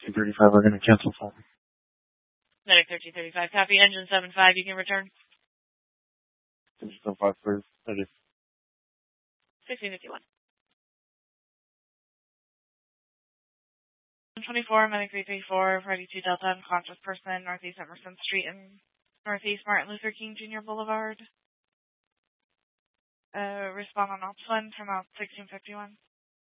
1335, we're going to cancel phone. Medic 1335, copy. Engine 75, you can return. Engine 75, please. 1651. 24, Medic 334, Party 2 Delta, unconscious person, Northeast Emerson Street and Northeast Martin Luther King Jr. Boulevard. Respond on Ops 1 from out 1651.